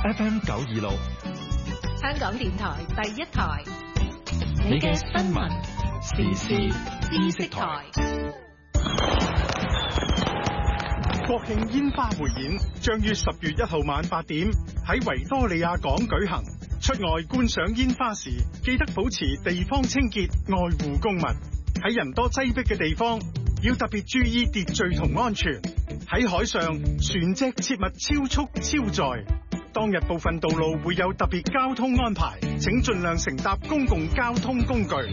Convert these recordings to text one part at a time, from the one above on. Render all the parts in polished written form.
FM 926， 香港電台第一台， 你嘅新聞時事知識台。 國慶煙花匯演將於10月1號晚8點喺維多利亞港舉行。出外觀賞煙花時，記得保持地方清潔，愛護公物。喺人多擠迫嘅地方，要特別注意秩序同安全。喺海上，船隻切勿超速超載。當日部分道路會有特別交通安排，請盡量乘搭公共交通工具。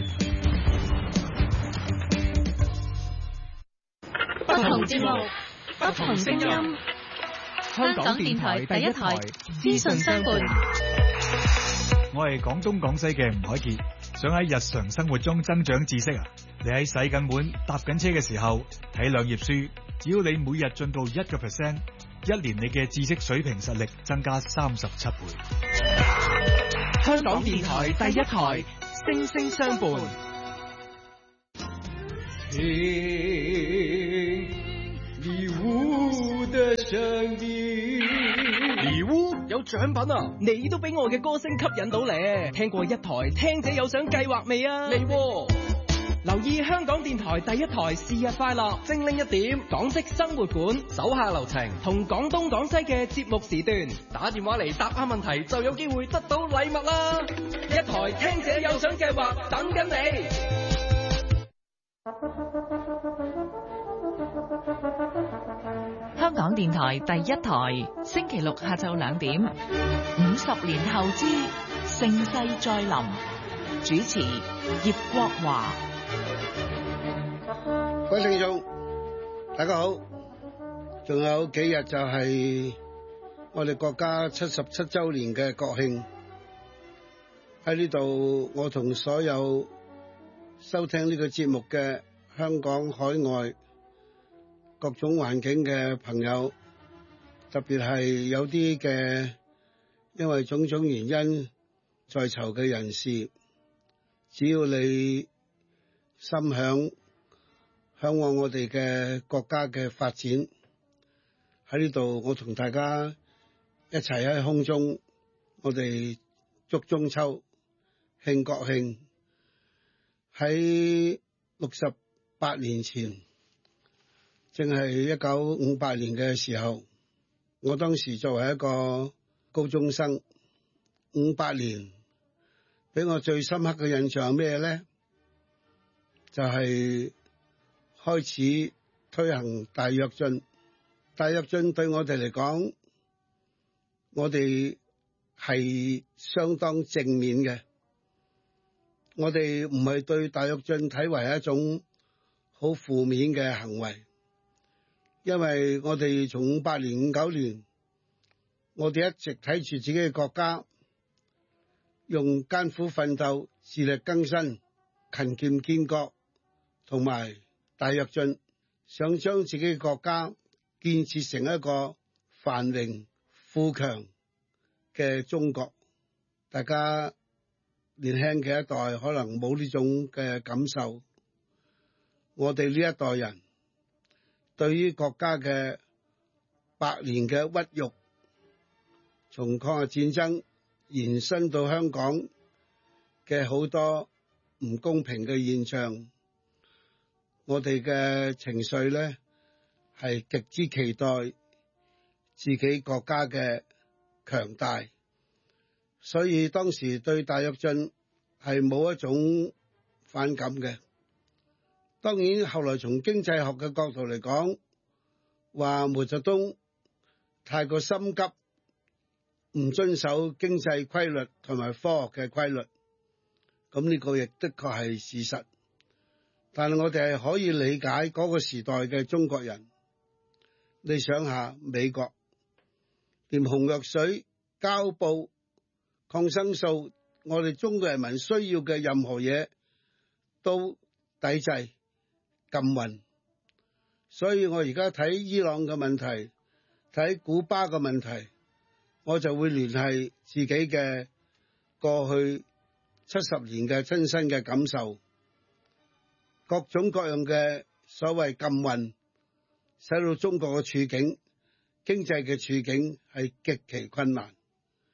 不同節目，不同聲音。香港電台第一台，資訊相伴。 我係廣東廣西嘅吳海傑，想喺日常生活中增長知識啊！你喺洗緊碗、搭緊車嘅時候睇兩頁書，只要你每日進步1%，一年你嘅知識水平實力增加37倍。 香港電台第一台，聲聲相伴。 禮物的聲音， 禮物有獎品啊！你都俾我嘅歌聲吸引到咧。聽過一台聽者有獎計劃未啊？嚟喎！留意香港電台第一台是日快樂，精靈一點，港式生活館，手下留情，同廣東廣西嘅節目時段，打電話嚟答啱問題就有機會得到禮物啦！一台聽者有獎計劃等緊你。 香港電台第一台，星期六下晝2點，50年後之盛世再臨，主持葉國華。 各位聽眾，大家好，仲有幾日就係我哋國家77周年嘅國慶。喺呢度，我同所有收聽呢個節目嘅香港、海外各種環境嘅朋友，特別係有啲嘅因為種種原因在囚嘅人士，只要你心向往我哋嘅國家嘅發展，喺呢度我同大家一齊喺空中，我哋祝中秋、慶國慶。喺68年前，正係1958年嘅時候，我當時作為一個高中生，58年俾我最深刻嘅印象係咩咧？就係開始推行大躍進。大躍進對我哋嚟講，我哋係相當正面嘅。我哋唔係對大躍進睇為一種好負面嘅行為，因為我哋從58年、59年，我哋一直睇住自己嘅國家，用艱苦奮鬥、自力更生、勤儉建國同埋大躍進，想將自己嘅國家建設成一個繁榮富強嘅中國。大家年輕嘅一代可能冇呢種嘅感受，我哋呢一代人對於國家嘅百年嘅屈辱，從抗日戰爭延伸到香港嘅好多唔公平嘅現象，我哋嘅情緒咧係極之期待自己國家嘅強大，所以當時對大躍進係冇一種反感嘅。當然後來從經濟學嘅角度嚟講，話毛澤東太過心急，唔遵守經濟規律同埋科學嘅規律，咁呢個亦的確係事實。但係我哋係可以理解嗰個時代嘅中國人。你想下美國，連紅藥水、膠布、抗生素，我哋中國人民需要嘅任何嘢都抵制禁運。所以我而家睇伊朗嘅問題，睇古巴嘅問題，我就會聯繫自己嘅過去70年嘅親身嘅感受，各種各樣嘅所謂禁運，使到中國嘅處境、經濟嘅處境係極其困難。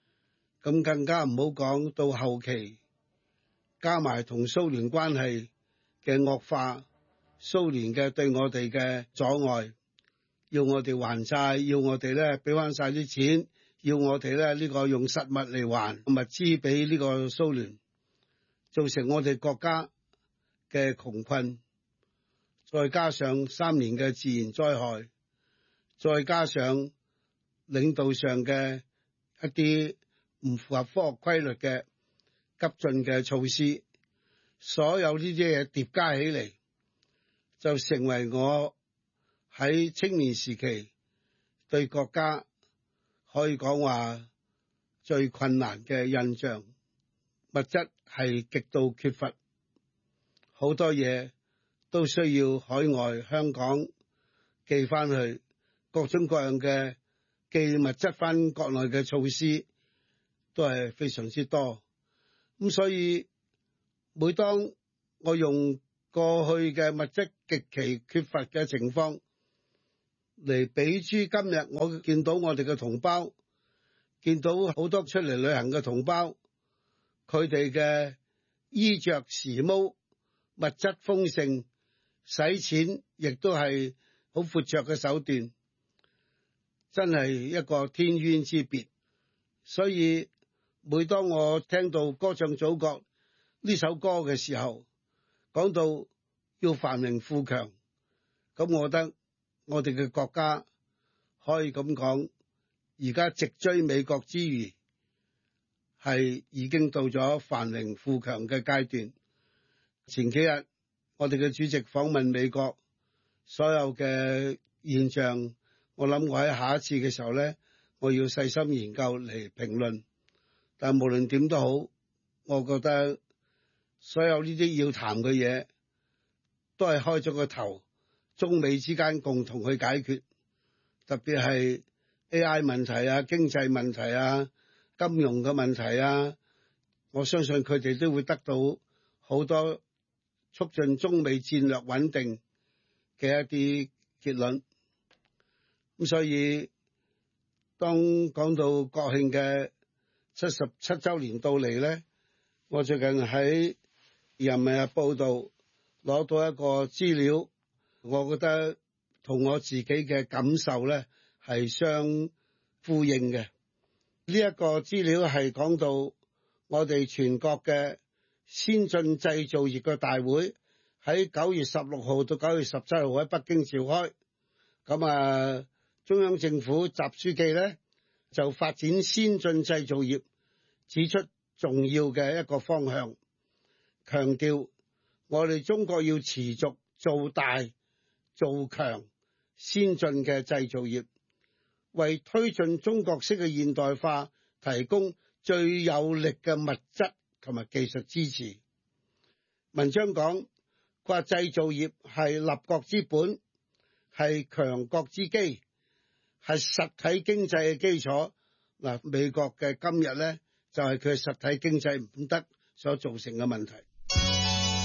咁更加唔好講到後期，加埋同蘇聯關係嘅惡化，蘇聯嘅對我哋嘅阻礙，要我哋還債，要我哋咧俾翻晒啲錢，要我哋咧呢個用實物嚟還物資俾呢個蘇聯，造成我哋國家嘅窮困，再加上3年嘅自然災害，再加上領導上嘅一啲唔符合科學規律嘅急進嘅措施，所有呢啲嘢疊加起嚟，就成為我喺青年時期對國家可以講話最困難嘅印象。物質係極度缺乏，好多嘢都需要海外香港寄翻去，各種各樣嘅寄物質翻國內嘅措施都係非常之多。咁所以每當我用過去嘅物質極其缺乏嘅情況嚟比諸今日，我見到我哋嘅同胞，見到好多出嚟旅行嘅同胞，佢哋嘅衣着時髦，物質豐盛，使錢亦都係好闊綽嘅手段，真係一個天淵之別。所以每當我聽到歌唱祖國呢首歌嘅時候，講到要繁榮富強，咁我覺得我哋嘅國家可以咁講，而家直追美國之餘，係已經到咗繁榮富強嘅階段。前幾日我哋嘅主席訪問美國，所有嘅現象，我諗我喺下一次嘅時候咧，我要細心研究嚟評論。但無論點都好，我覺得所有呢啲要談嘅嘢，都係開咗個頭，中美之間共同去解決。特別係 AI 問題啊、經濟問題啊、金融嘅問題啊，我相信佢哋都會得到好多促進中美戰略穩定嘅一啲結論。咁所以當講到國慶嘅77週年到嚟咧，我最近喺人民日報度攞到一個資料，我覺得同我自己嘅感受咧係相呼應嘅。呢一個資料係講到我哋全國嘅先進製造業嘅大會喺9月16號到9月17號喺北京召開。咁中央政府習書記咧就發展先進製造業，指出重要嘅一個方向，強調我哋中國要持續做大做強先進嘅製造業，為推進中國式嘅現代化提供最有力嘅物質同埋技術支持。文章講，佢話製造業係立國之本，係強國之基，係實體經濟嘅基礎。美國嘅今日咧就係佢實體經濟唔得所造成嘅問題。